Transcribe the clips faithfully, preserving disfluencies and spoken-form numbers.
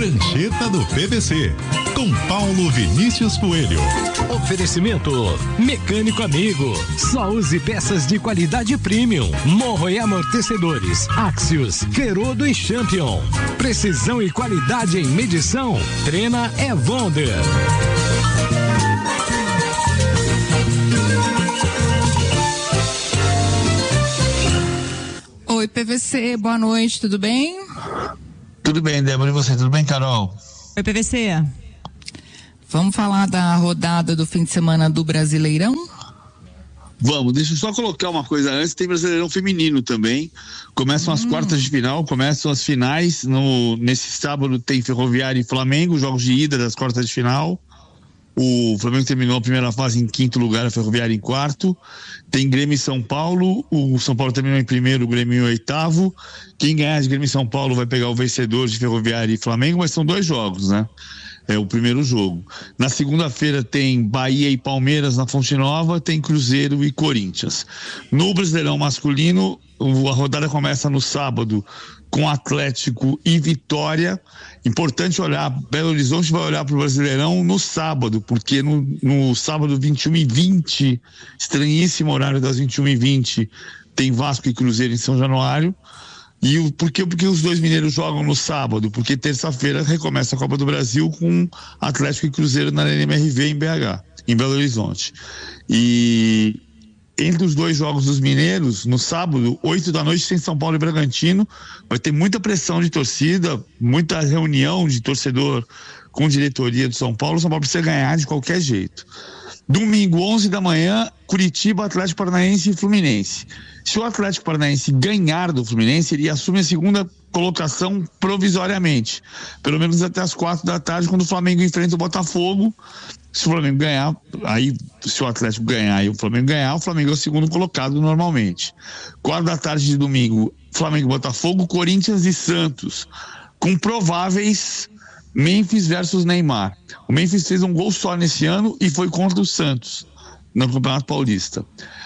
Prancheta do P V C, com Paulo Vinícius Coelho. Oferecimento Mecânico Amigo. Só use peças de qualidade premium. Morro e amortecedores. Axios, Ferodo e Champion. Precisão e qualidade em medição. Trena é Wonder. Oi, P V C, boa noite, tudo bem? Tudo bem, Débora, e você? Tudo bem, Carol? Oi, P V C. Vamos falar da rodada do fim de semana do Brasileirão? Vamos, deixa eu só colocar uma coisa antes, tem Brasileirão feminino também, começam hum. as quartas de final, começam as finais, no, nesse sábado tem Ferroviária e Flamengo, jogos de ida das quartas de final. O Flamengo terminou a primeira fase em quinto lugar, a Ferroviária em quarto. Tem Grêmio e São Paulo. O São Paulo terminou em primeiro, o Grêmio em oitavo. Quem ganhar de Grêmio e São Paulo vai pegar o vencedor de Ferroviária e Flamengo, mas são dois jogos, né? É o primeiro jogo. Na segunda-feira tem Bahia e Palmeiras na Fonte Nova, tem Cruzeiro e Corinthians. No Brasileirão masculino, a rodada começa no sábado com Atlético e Vitória. Importante olhar, Belo Horizonte vai olhar para o Brasileirão no sábado, porque no, no sábado vinte e um e vinte, estranhíssimo horário das vinte e uma e vinte, tem Vasco e Cruzeiro em São Januário. E o, por que, porque os dois mineiros jogam no sábado? Porque terça-feira recomeça a Copa do Brasil com Atlético e Cruzeiro na Arena M R V em B H, em Belo Horizonte. E entre os dois jogos dos mineiros, no sábado, oito da noite, tem São Paulo e Bragantino. Vai ter muita pressão de torcida, muita reunião de torcedor com diretoria do São Paulo. O São Paulo precisa ganhar de qualquer jeito. Domingo, onze da manhã, Curitiba, Atlético Paranaense e Fluminense. Se o Atlético Paranaense ganhar do Fluminense, ele assume a segunda colocação provisoriamente. Pelo menos até as quatro da tarde, quando o Flamengo enfrenta o Botafogo. Se o Flamengo ganhar, aí se o Atlético ganhar e o Flamengo ganhar, o Flamengo é o segundo colocado normalmente. Quatro da tarde de domingo, Flamengo, Botafogo, Corinthians e Santos, com prováveis Memphis versus Neymar. O Memphis fez um gol só nesse ano e foi contra o Santos no Campeonato Paulista.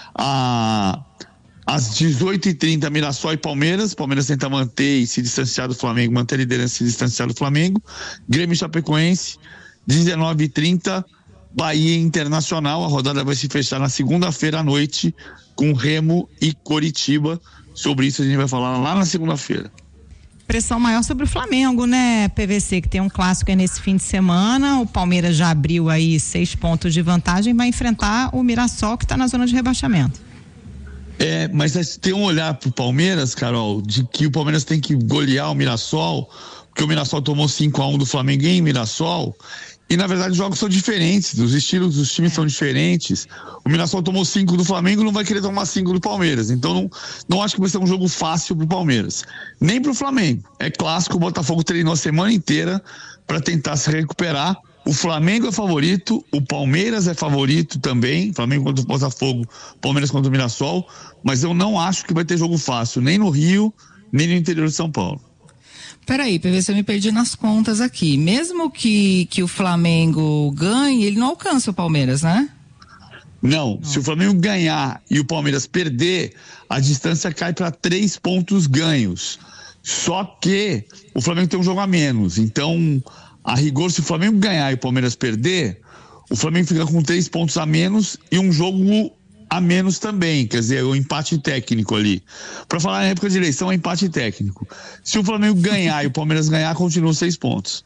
A Às dezoito e trinta, Mirassol e Palmeiras. Palmeiras tenta manter e se distanciar do Flamengo, manter a liderança e se distanciar do Flamengo. Grêmio e Chapecoense. dezenove e trinta, Bahia Internacional. A rodada vai se fechar na segunda-feira à noite com Remo e Coritiba. Sobre isso a gente vai falar lá na segunda-feira. Pressão maior sobre o Flamengo, né, P V C, que tem um clássico aí nesse fim de semana. O Palmeiras já abriu aí seis pontos de vantagem, vai enfrentar o Mirassol, que está na zona de rebaixamento. É, mas tem um olhar pro Palmeiras, Carol, de que o Palmeiras tem que golear o Mirassol, porque o Mirassol tomou cinco a um do Flamengo em Mirassol, e na verdade os jogos são diferentes, os estilos dos times é. são diferentes. O Mirassol tomou cinco do Flamengo, não vai querer tomar cinco do Palmeiras, então não, não acho que vai ser um jogo fácil pro Palmeiras, nem pro Flamengo. É clássico, o Botafogo treinou a semana inteira para tentar se recuperar. O Flamengo é favorito, o Palmeiras é favorito também, Flamengo contra o Botafogo, Palmeiras contra o Mirassol, mas eu não acho que vai ter jogo fácil, nem no Rio, nem no interior de São Paulo. Peraí, P V C, eu me perdi nas contas aqui. Mesmo que, que o Flamengo ganhe, ele não alcança o Palmeiras, né? Não, não. Se o Flamengo ganhar e o Palmeiras perder, a distância cai para três pontos ganhos. Só que o Flamengo tem um jogo a menos, então... A rigor, se o Flamengo ganhar e o Palmeiras perder, o Flamengo fica com três pontos a menos e um jogo a menos também, quer dizer, o empate técnico ali. Para falar na época de eleição, é empate técnico. Se o Flamengo ganhar e o Palmeiras ganhar, continuam seis pontos.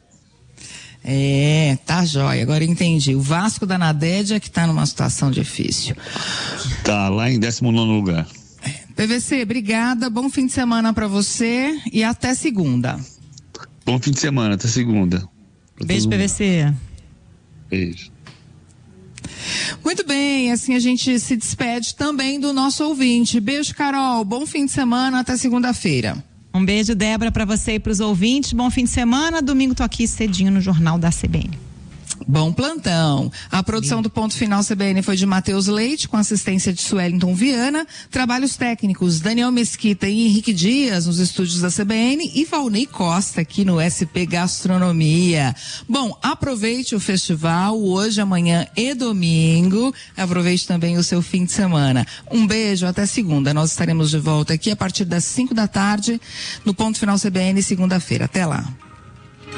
É, tá jóia, agora entendi. O Vasco da Nadédia que tá numa situação difícil. Tá lá em décimo nono lugar. É. P V C, obrigada, bom fim de semana para você e até segunda. Bom fim de semana, até segunda. Beijo, P V C. Beijo. Muito bem, assim a gente se despede também do nosso ouvinte. Beijo, Carol. Bom fim de semana, até segunda-feira. Um beijo, Débora, para você e para os ouvintes. Bom fim de semana. Domingo tô aqui cedinho no Jornal da C B N. Bom plantão. A produção do Ponto Final C B N foi de Matheus Leite, com assistência de Suellington Viana. Trabalhos técnicos, Daniel Mesquita e Henrique Dias, nos estúdios da C B N, e Valnei Costa, aqui no S P Gastronomia. Bom, aproveite o festival, hoje, amanhã e domingo. Aproveite também o seu fim de semana. Um beijo, até segunda. Nós estaremos de volta aqui a partir das cinco da tarde, no Ponto Final C B N, segunda-feira. Até lá.